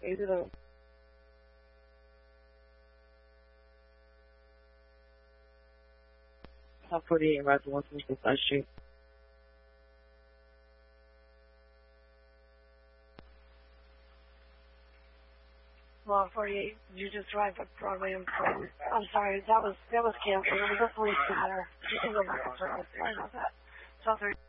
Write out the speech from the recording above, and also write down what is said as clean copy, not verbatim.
Is it a... Top 48 right to 126 Side Street. Well, 48, you just drive up Broadway and I'm sorry, that was canceled. It was a police matter. You can go back and forth. Sorry about that. So